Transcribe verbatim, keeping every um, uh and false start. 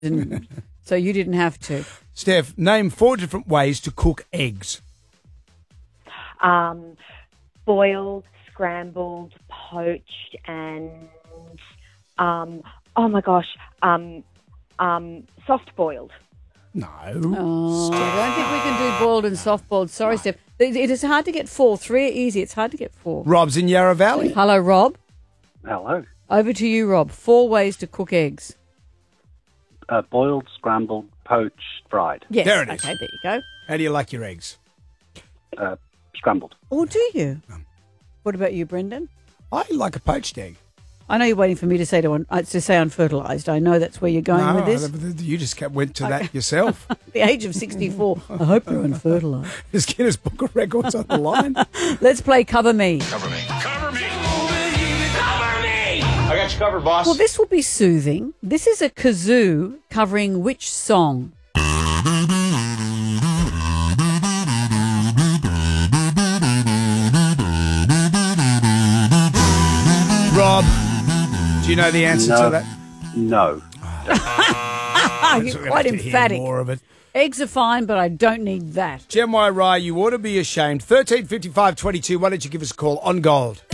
and so you didn't have to. Steph, name four different ways to cook eggs. Um, boiled, scrambled, poached, and um, oh my gosh, um, um, soft boiled. No. Oh, I don't think we can do boiled and soft boiled. Sorry, Steph. It it is hard to get four. Three are easy. It's hard to get four. Rob's in Yarra Valley. Hello, Rob. Hello. Over to you, Rob. Four ways to cook eggs. Uh, boiled, scrambled, poached, fried. Yes. There it is. Okay, there you go. How do you like your eggs? Uh, scrambled. Oh, do you? What about you, Brendan? I like a poached egg. I know you're waiting for me to say to, un- uh, to say unfertilised. I know that's where you're going no, with this. You just kept, went to that yourself. The age of sixty-four. I hope you're unfertilised. Is Guinness Book of Records on the line? Let's play Cover Me. Cover me. Cover me. Cover me. I got you covered, boss. Well, this will be soothing. This is a kazoo covering which song? Rob, do you know the answer No. to that? No. Ah, So you're we're gonna quite have to hear emphatic. more of it. Eggs are fine, but I don't need that. Gem Y Rye, you ought to be ashamed. thirteen fifty-five twenty-two. Why don't you give us a call on Gold?